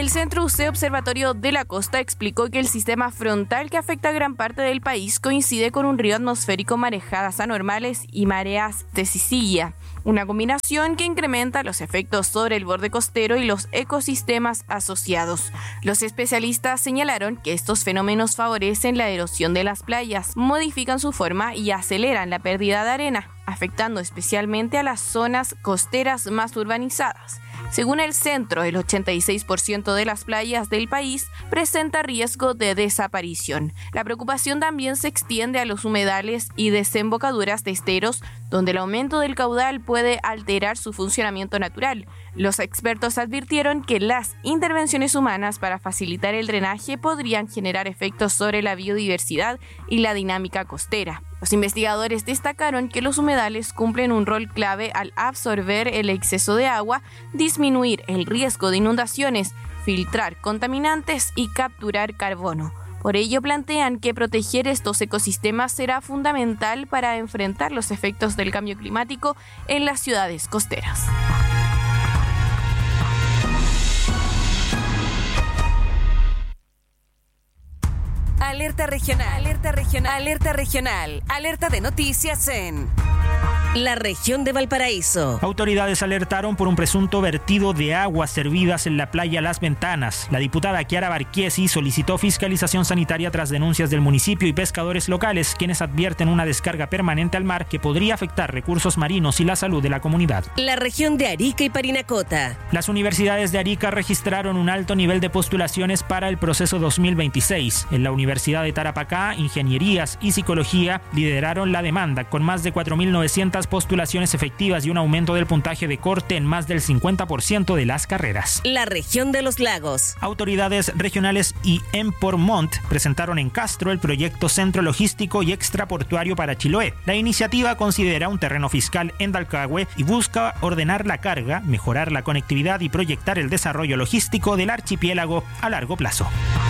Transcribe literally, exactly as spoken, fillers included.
El Centro U C Observatorio de la Costa explicó que el sistema frontal que afecta a gran parte del país coincide con un río atmosférico, marejadas anormales y mareas de Sicilia, una combinación que incrementa los efectos sobre el borde costero y los ecosistemas asociados. Los especialistas señalaron que estos fenómenos favorecen la erosión de las playas, modifican su forma y aceleran la pérdida de arena, afectando especialmente a las zonas costeras más urbanizadas. Según el centro, el ochenta y seis por ciento de las playas del país presenta riesgo de desaparición. La preocupación también se extiende a los humedales y desembocaduras de esteros, donde el aumento del caudal puede alterar su funcionamiento natural. Los expertos advirtieron que las intervenciones humanas para facilitar el drenaje podrían generar efectos sobre la biodiversidad y la dinámica costera. Los investigadores destacaron que los humedales cumplen un rol clave al absorber el exceso de agua, disminuir el riesgo de inundaciones, filtrar contaminantes y capturar carbono. Por ello, plantean que proteger estos ecosistemas será fundamental para enfrentar los efectos del cambio climático en las ciudades costeras. Alerta regional, alerta regional, alerta regional, alerta de noticias en la región de Valparaíso. Autoridades alertaron por un presunto vertido de aguas servidas en la playa Las Ventanas. La diputada Kiara Barquiesi solicitó fiscalización sanitaria tras denuncias del municipio y pescadores locales, quienes advierten una descarga permanente al mar que podría afectar recursos marinos y la salud de la comunidad. La región de Arica y Parinacota. Las universidades de Arica registraron un alto nivel de postulaciones para el proceso dos mil veintiséis. En la Universidad de Tarapacá, Ingenierías y Psicología lideraron la demanda, con más de cuatro mil novecientas postulaciones efectivas y un aumento del puntaje de corte en más del cincuenta por ciento de las carreras. La región de los lagos. Autoridades regionales y Empormont presentaron en Castro el proyecto Centro Logístico y Extraportuario para Chiloé. La iniciativa considera un terreno fiscal en Dalcahue y busca ordenar la carga, mejorar la conectividad y proyectar el desarrollo logístico del archipiélago a largo plazo.